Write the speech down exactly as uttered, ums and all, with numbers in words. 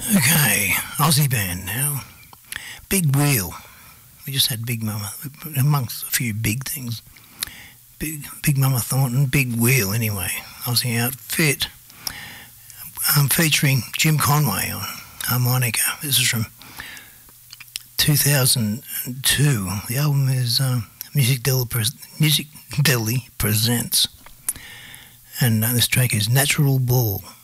Okay, Aussie band now. Big Wheel. We just had Big Mama, amongst a few big things. Big Big Mama Thornton, Big Wheel anyway. Aussie outfit. Um, featuring Jim Conway on harmonica. This is from two thousand two. The album is um, Music Deli, Music Deli Presents. And uh, this track is Natural Ball.